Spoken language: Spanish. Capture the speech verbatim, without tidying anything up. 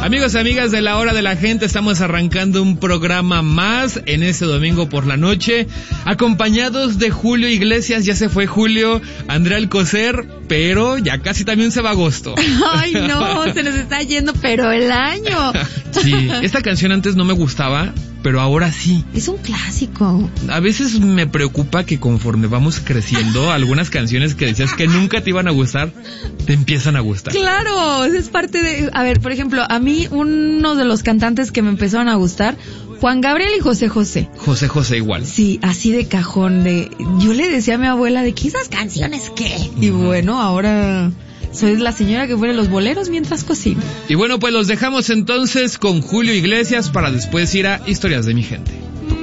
Amigos y amigas de la Hora de la Gente, estamos arrancando un programa más en este domingo por la noche, acompañados de Julio Iglesias. Ya se fue Julio, Andrea Alcocer, pero ya casi también se va agosto. Ay, no, se nos está yendo, pero el año. Sí, esta canción antes no me gustaba, pero ahora sí. Es un clásico. A veces me preocupa que conforme vamos creciendo, algunas canciones que decías que nunca te iban a gustar, te empiezan a gustar. Claro, es parte de... A ver, por ejemplo, a mí uno de los cantantes que me empezaron a gustar, Juan Gabriel y José José. José José igual. Sí, así de cajón. De... Yo le decía a mi abuela de que esas canciones qué. Y bueno, ahora... soy la señora que pone los boleros mientras cocina. Y bueno, pues los dejamos entonces con Julio Iglesias para después ir a Historias de mi Gente.